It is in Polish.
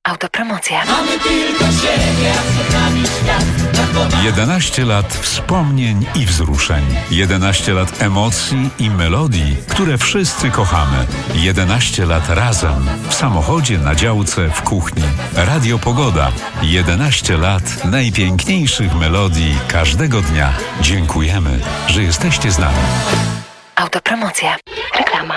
Autopromocja. Mamy tylko siebie, a przed nami świat. 11 lat wspomnień i wzruszeń. 11 lat emocji i melodii, które wszyscy kochamy. 11 lat razem. W samochodzie, na działce, w kuchni. Radio Pogoda. 11 lat najpiękniejszych melodii każdego dnia. Dziękujemy, że jesteście z nami. Autopromocja. Reklama.